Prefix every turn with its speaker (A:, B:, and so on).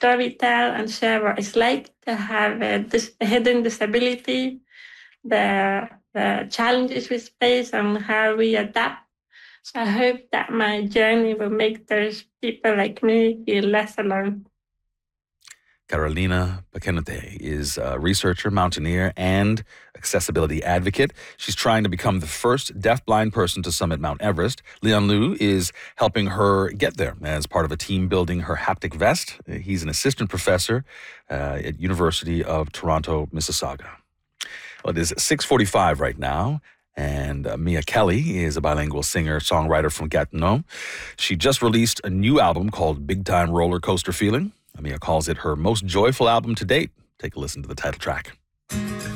A: story tell and share what it's like to have a hidden disability, the challenges we face, and how we adapt. So I hope that my journey will make those people like me feel less alone.
B: Carolina Paquenote is a researcher, mountaineer, and accessibility advocate. She's trying to become the first deafblind person to summit Mount Everest. Leon Liu is helping her get there as part of a team building her haptic vest. He's an assistant professor at University of Toronto, Mississauga. Well, it is 6:45 right now. And Mia Kelly is a bilingual singer-songwriter from Gatineau. She just released a new album called Big Time Roller Coaster Feeling. Mia calls it her most joyful album to date. Take a listen to the title track.